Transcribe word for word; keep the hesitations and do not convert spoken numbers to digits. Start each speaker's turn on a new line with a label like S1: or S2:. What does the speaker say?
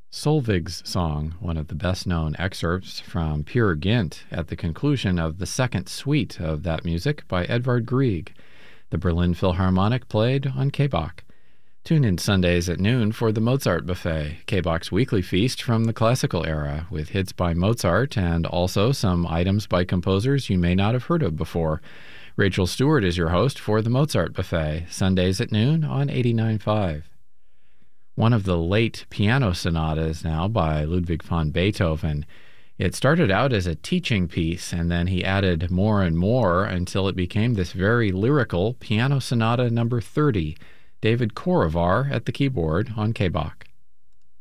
S1: Solveig's Song, one of the best-known excerpts from Peer Gynt at the conclusion of the second suite of that music by Edvard Grieg. The Berlin Philharmonic played on K B O C. Tune in Sundays at noon for the Mozart Buffet, K B O C's weekly feast from the classical era, with hits by Mozart and also some items by composers you may not have heard of before. Rachel Stewart is your host for the Mozart Buffet, Sundays at noon on eighty-nine point five. One of the late piano sonatas now by Ludwig van Beethoven. It started out as a teaching piece, and then he added more and more until it became this very lyrical Piano Sonata number thirty, David Korovar at the keyboard on K B O C.